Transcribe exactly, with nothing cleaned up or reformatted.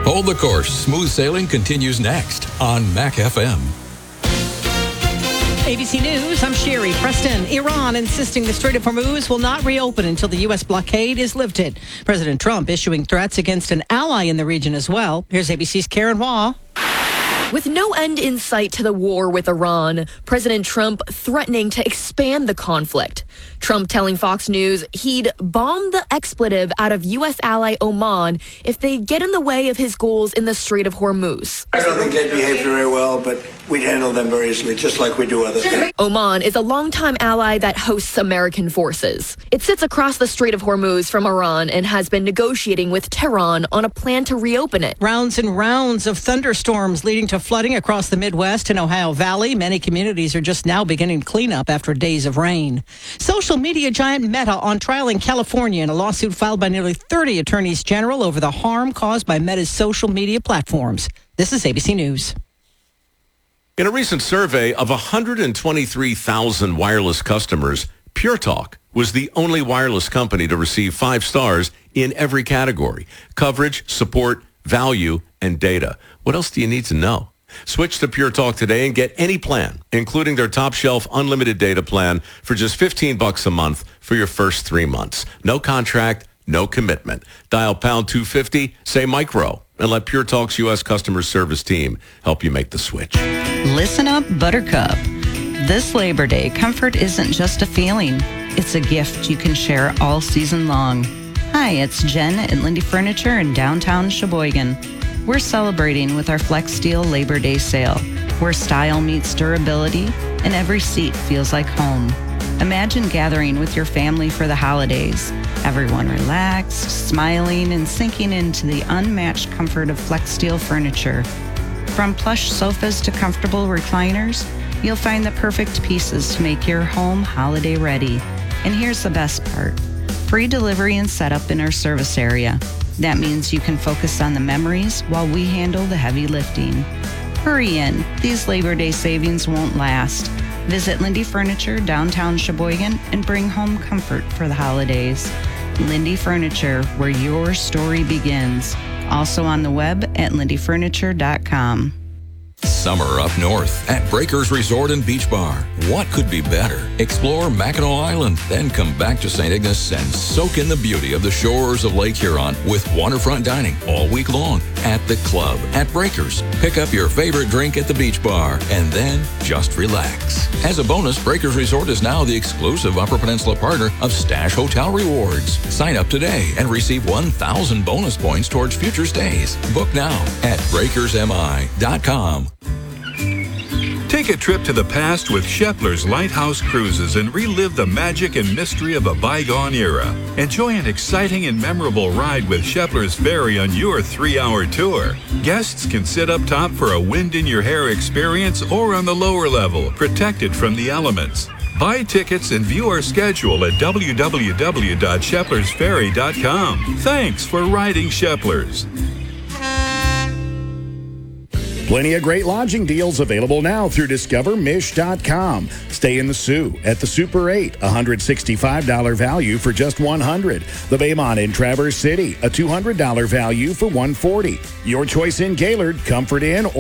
Hold the course. Smooth sailing continues next on Mac F M. A B C News, I'm Sherry Preston. Iran insisting the Strait of Hormuz will not reopen until the U S blockade is lifted. President Trump issuing threats against an ally in the region as well. Here's A B C's Karen Waugh. With no end in sight to the war with Iran, President Trump threatening to expand the conflict. Trump telling Fox News he'd bomb the expletive out of U S ally Oman if they get in the way of his goals in the Strait of Hormuz. I don't think they behaved very well, but we'd handle them very easily, just like we do other things. Oman is a longtime ally that hosts American forces. It sits across the Strait of Hormuz from Iran and has been negotiating with Tehran on a plan to reopen it. Rounds and rounds of thunderstorms leading to flooding across the Midwest and Ohio Valley. Many communities are just now beginning cleanup after days of rain. Social media giant Meta on trial in California in a lawsuit filed by nearly thirty attorneys general over the harm caused by Meta's social media platforms. This is A B C News. In a recent survey of one hundred twenty-three thousand wireless customers, Pure Talk was the only wireless company to receive five stars in every category: coverage, support, value, and data. What else do you need to know? Switch to Pure Talk today and get any plan, including their top shelf unlimited data plan for just fifteen bucks a month for your first three months. No contract, no commitment. Dial pound two fifty, say micro, and let Pure Talk's U S customer service team help you make the switch. Listen up, Buttercup. This Labor Day, comfort isn't just a feeling. It's a gift you can share all season long. Hi, it's Jen at Lindy Furniture in downtown Sheboygan. We're celebrating with our Flex Steel Labor Day sale, where style meets durability and every seat feels like home. Imagine gathering with your family for the holidays. Everyone relaxed, smiling, and sinking into the unmatched comfort of Flex Steel furniture. From plush sofas to comfortable recliners, you'll find the perfect pieces to make your home holiday ready. And here's the best part: free delivery and setup in our service area. That means you can focus on the memories while we handle the heavy lifting. Hurry in. These Labor Day savings won't last. Visit Lindy Furniture, downtown Sheboygan, and bring home comfort for the holidays. Lindy Furniture, where your story begins. Also on the web at lindy furniture dot com. Summer up north at Breakers Resort and Beach Bar. What could be better? Explore Mackinac Island, then come back to Saint Ignace and soak in the beauty of the shores of Lake Huron with waterfront dining all week long at the club at Breakers. Pick up your favorite drink at the beach bar and then just relax. As a bonus, Breakers Resort is now the exclusive Upper Peninsula partner of Stash Hotel Rewards. Sign up today and receive one thousand bonus points towards future stays. Book now at breakers m i dot com. Take a trip to the past with Shepler's Lighthouse Cruises and relive the magic and mystery of a bygone era. Enjoy an exciting and memorable ride with Shepler's Ferry on your three-hour tour. Guests can sit up top for a wind-in-your-hair experience or on the lower level, protected from the elements. Buy tickets and view our schedule at w w w dot sheplers ferry dot com. Thanks for riding Shepler's. Plenty of great lodging deals available now through discover mish dot com. Stay in the Sioux at the Super eight, one hundred sixty-five dollars value for just one hundred dollars. The Baymont in Traverse City, a two hundred dollars value for one hundred forty dollars. Your choice in Gaylord, Comfort Inn,